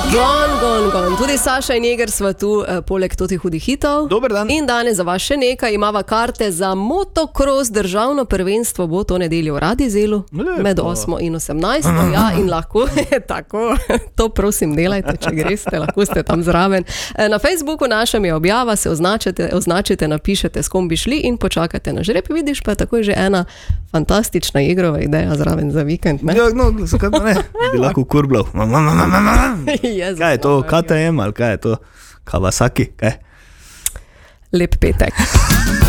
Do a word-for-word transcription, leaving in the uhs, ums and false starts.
Gon, gon, gon. Tudi Saša in Jeger sva tu, eh, poleg totih hudih hitov. Dober dan. In danes za vas še nekaj, imava karte za motocross državno prvenstvo, bo to nedeljo v Radizelu, med osmo in osemnajsto, ja, in lahko, tako, to prosim delajte, če greste, lahko ste tam zraven. Na Facebooku našem je objava, se označite, označite, napišete, s kom bi šli in počakate na žreb, vidiš pa tako je že ena fantastična Jegrova ideja zraven za vikend, ne? Ja, no, zakaj pa ne? Bi lahko kurblal. Kaj je to, K T M ali kaj je to, Kawasaki, kaj? Lep petek.